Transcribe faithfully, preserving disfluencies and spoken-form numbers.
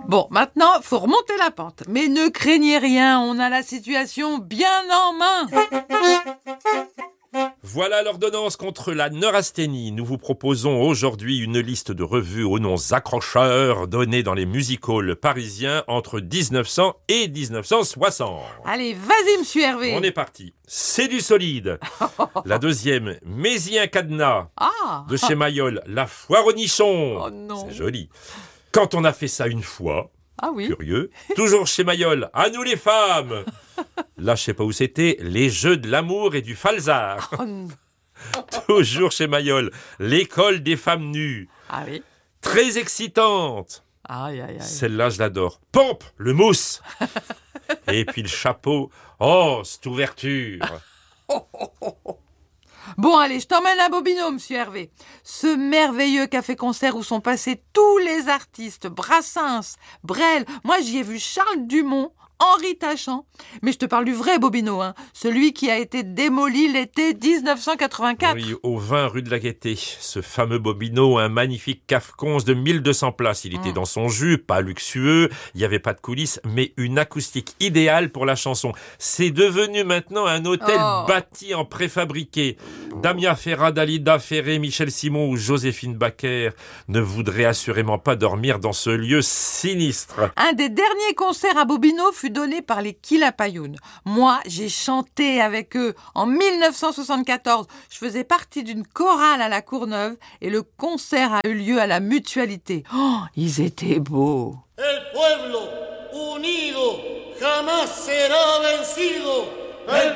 Bon, maintenant, faut remonter la pente. Mais ne craignez rien, on a la situation bien en main. Voilà l'ordonnance contre la neurasthénie. Nous vous proposons aujourd'hui une liste de revues aux noms accrocheurs données dans les music-halls parisiens entre dix-neuf cents et dix-neuf cent soixante. Allez, vas-y, monsieur Hervé. On est parti. C'est du solide. La deuxième, Mézy un cadenas. Ah. De chez Mayol, La foire aux nichons. Oh non. C'est joli. Quand on a fait ça une fois, Ah oui. curieux, toujours chez Mayol, À nous les femmes. Là, je sais pas où c'était, Les jeux de l'amour et du falzar. Oh non. Toujours chez Mayol, L'école des femmes nues. Ah oui. Très excitante. Aïe, aïe, aïe. Celle-là, je l'adore. Pompe, le mousse. Et puis le chapeau. Oh, cette ouverture. Bon, allez, je t'emmène à Bobino, monsieur Hervé. Ce merveilleux café-concert où sont passés tous les artistes, Brassens, Brel. Moi, j'y ai vu Charles Dumont, Henri Tachant. Mais je te parle du vrai Bobino, hein, celui qui a été démoli l'été dix-neuf cent quatre-vingt-quatre. Oui, au vingt rue de la Gaîté. Ce fameux Bobino, un magnifique café-conce de mille deux cents places. Il était mmh. dans son jus, pas luxueux, il n'y avait pas de coulisses, mais une acoustique idéale pour la chanson. C'est devenu maintenant un hôtel oh. bâti en préfabriqué. Damia Ferra, Dalida Ferré, Michel Simon ou Joséphine Baker ne voudraient assurément pas dormir dans ce lieu sinistre. Un des derniers concerts à Bobino fut donné par les Quilapayounes. Moi, j'ai chanté avec eux en dix-neuf cent soixante-quatorze. Je faisais partie d'une chorale à la Courneuve et le concert a eu lieu à la Mutualité. Oh, ils étaient beaux. El pueblo unido jamás será vencido. El